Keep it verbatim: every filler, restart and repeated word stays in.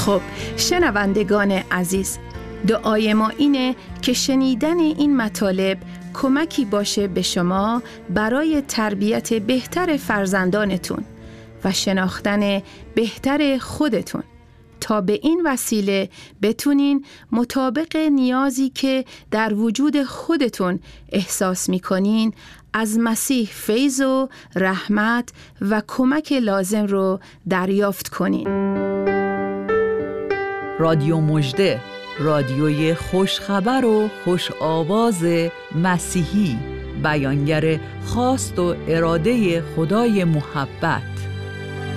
خب شنوندگان عزیز، دعای ما اینه که شنیدن این مطالب کمکی باشه به شما برای تربیت بهتر فرزندانتون و شناختن بهتر خودتون، تا به این وسیله بتونین مطابق نیازی که در وجود خودتون احساس میکنین از مسیح فیض و رحمت و کمک لازم رو دریافت کنین. رادیو مژده، رادیوی خوشخبر و خوش آواز مسیحی، بیانگر خواست و اراده خدای محبت.